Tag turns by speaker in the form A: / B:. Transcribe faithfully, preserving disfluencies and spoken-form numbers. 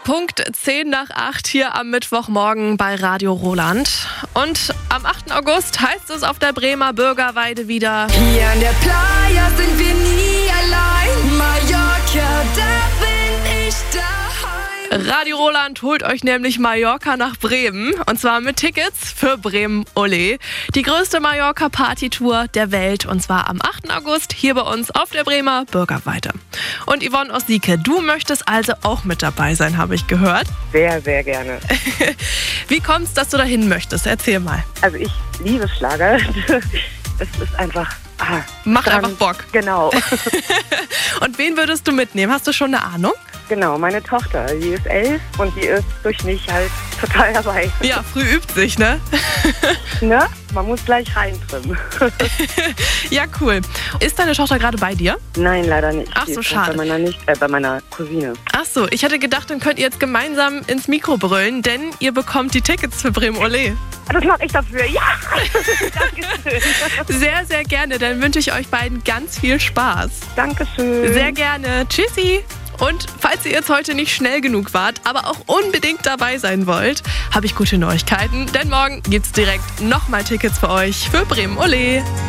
A: Punkt zehn nach acht hier am Mittwochmorgen bei Radio Roland. Und am achten August heißt es auf der Bremer Bürgerweide wieder:
B: Hier an der Playa sind wir nie allein. Mallorca, da bin ich daheim.
A: Radio Roland holt euch nämlich Mallorca nach Bremen. Und zwar mit Tickets für Bremen Olé. Die größte Mallorca-Partytour der Welt. Und zwar am achten August hier bei uns auf der Bremer Bürgerweide. Und Yvonne aus Sieke, du möchtest also auch mit dabei sein, habe ich gehört.
C: Sehr, sehr gerne.
A: Wie kommt's, dass du dahin möchtest? Erzähl mal.
C: Also ich liebe Schlager. Es ist einfach... Ah,
A: Macht
C: dran.
A: einfach Bock.
C: Genau.
A: Und wen würdest du mitnehmen? Hast du schon eine Ahnung?
C: Genau, meine Tochter, die ist elf und die ist durch mich halt total dabei.
A: Ja, früh übt sich, ne?
C: Ne? Man muss gleich reintrimmen.
A: Ja, cool. Ist deine Tochter gerade bei dir?
C: Nein, leider nicht.
A: Ach
C: Die
A: so,
C: ist
A: schade.
C: Bei meiner, nicht, äh, bei meiner Cousine.
A: Ach so, ich hätte gedacht, dann könnt ihr jetzt gemeinsam ins Mikro brüllen, denn ihr bekommt die Tickets für Bremen Olé.
C: Das mache ich dafür, ja! Dankeschön.
A: Sehr, sehr gerne. Dann wünsche ich euch beiden ganz viel Spaß.
C: Dankeschön.
A: Sehr gerne. Tschüssi. Und falls ihr jetzt heute nicht schnell genug wart, aber auch unbedingt dabei sein wollt, habe ich gute Neuigkeiten. Denn morgen gibt's direkt nochmal Tickets für euch für Bremen Olé.